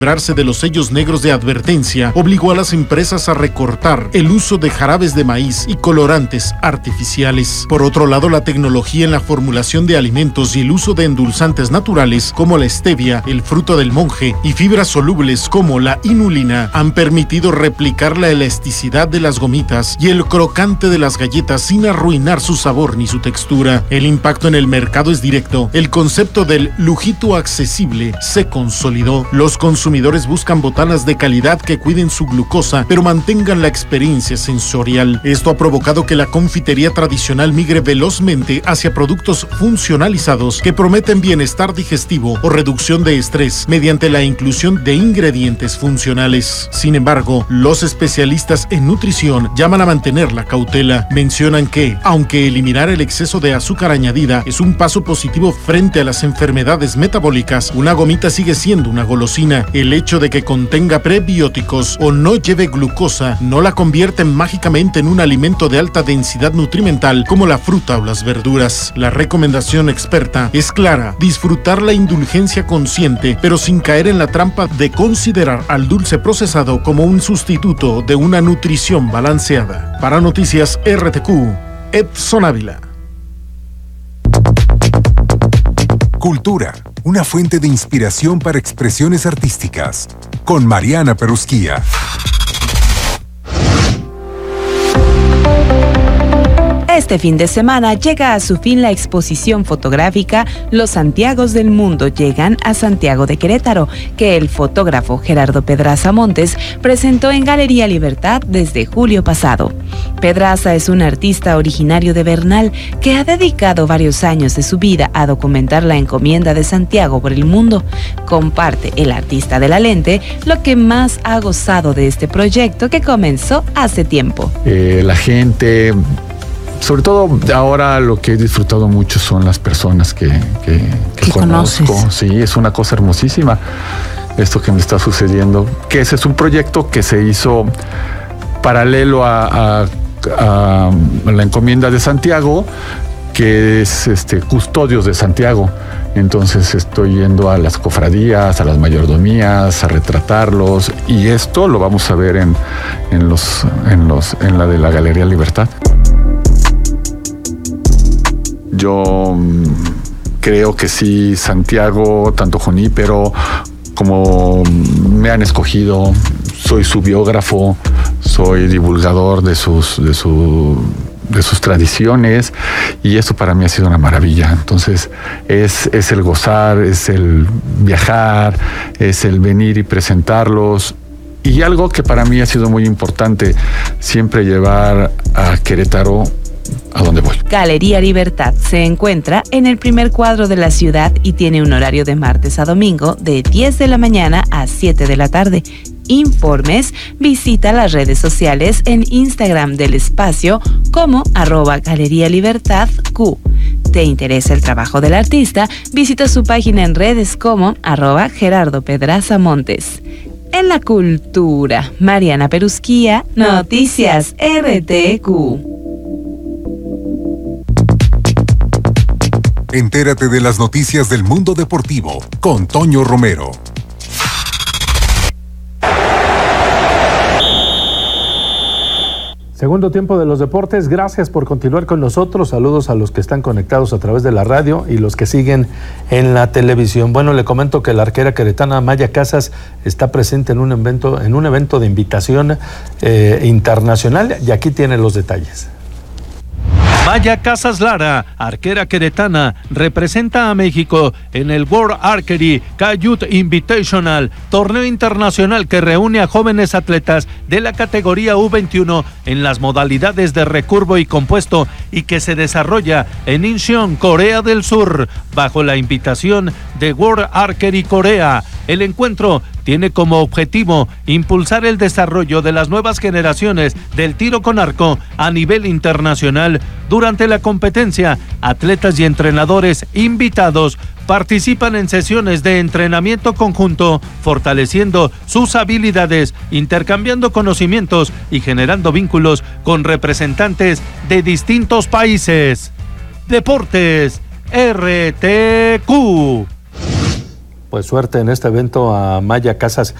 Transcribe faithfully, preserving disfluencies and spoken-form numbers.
librarse de los sellos negros de advertencia, obligó a las empresas a recortar el uso de jarabes de maíz y colorantes artificiales. Por otro lado, la tecnología en la formulación de alimentos y el uso de endulzantes naturales como la stevia, el fruto del monje y fibras solubles como la inulina han permitido replicar la elasticidad de las gomitas y el crocante de las galletas sin arruinar su sabor ni su textura. El impacto en el mercado es directo. El concepto del lujito accesible se consolidó. Los consumidores Consumidores buscan botanas de calidad que cuiden su glucosa, pero mantengan la experiencia sensorial. Esto ha provocado que la confitería tradicional migre velozmente hacia productos funcionalizados que prometen bienestar digestivo o reducción de estrés mediante la inclusión de ingredientes funcionales. Sin embargo, los especialistas en nutrición llaman a mantener la cautela. Mencionan que, aunque eliminar el exceso de azúcar añadida es un paso positivo frente a las enfermedades metabólicas, una gomita sigue siendo una golosina. El hecho de que contenga prebióticos o no lleve glucosa no la convierte mágicamente en un alimento de alta densidad nutrimental como la fruta o las verduras. La recomendación experta es clara: disfrutar la indulgencia consciente, pero sin caer en la trampa de considerar al dulce procesado como un sustituto de una nutrición balanceada. Para Noticias R T Q, Edson Ávila. Cultura, una fuente de inspiración para expresiones artísticas, con Mariana Perusquía. Este fin de semana llega a su fin la exposición fotográfica Los Santiagos del Mundo llegan a Santiago de Querétaro, que el fotógrafo Gerardo Pedraza Montes presentó en Galería Libertad desde julio pasado. Pedraza es un artista originario de Bernal que ha dedicado varios años de su vida a documentar la encomienda de Santiago por el mundo. Comparte el artista de la lente lo que más ha gozado de este proyecto que comenzó hace tiempo. Eh, la gente... Sobre todo ahora lo que he disfrutado mucho son las personas que, que, que conozco. Conoces. Sí, es una cosa hermosísima esto que me está sucediendo. Que ese es un proyecto que se hizo paralelo a, a, a la encomienda de Santiago, que es este, Custodios de Santiago. Entonces estoy yendo a las cofradías, a las mayordomías, a retratarlos, y esto lo vamos a ver en, en, los, en, los, en la de la Galería Libertad. Yo creo que sí, Santiago, tanto Junípero como me han escogido, soy su biógrafo, soy divulgador de sus, de su, de sus tradiciones, y eso para mí ha sido una maravilla. Entonces es, es el gozar, es el viajar, es el venir y presentarlos. Y algo que para mí ha sido muy importante, siempre llevar a Querétaro a donde voy. Galería Libertad se encuentra en el primer cuadro de la ciudad y tiene un horario de martes a domingo de diez de la mañana a siete de la tarde. Informes, visita las redes sociales en Instagram del espacio como arroba Galería Libertad Q. ¿Te interesa el trabajo del artista? Visita su página en redes como arroba Gerardo Pedraza Montes. En la cultura, Mariana Perusquía, Noticias R T Q. Entérate de las noticias del mundo deportivo con Toño Romero. Segundo tiempo de los deportes, gracias por continuar con nosotros. Saludos a los que están conectados a través de la radio y los que siguen en la televisión. Bueno, le comento que la arquera queretana Maya Casas está presente en un evento, en un evento de invitación eh, internacional, y aquí tiene los detalles. Maya Casas Lara, arquera queretana, representa a México en el World Archery K-Youth Invitational, torneo internacional que reúne a jóvenes atletas de la categoría U veintiuno en las modalidades de recurvo y compuesto, y que se desarrolla en Incheon, Corea del Sur, bajo la invitación de World Archery Corea. El encuentro tiene como objetivo impulsar el desarrollo de las nuevas generaciones del tiro con arco a nivel internacional. Durante la competencia, atletas y entrenadores invitados participan en sesiones de entrenamiento conjunto, fortaleciendo sus habilidades, intercambiando conocimientos y generando vínculos con representantes de distintos países. Deportes R T Q. pues suerte en este evento a Maya Casas.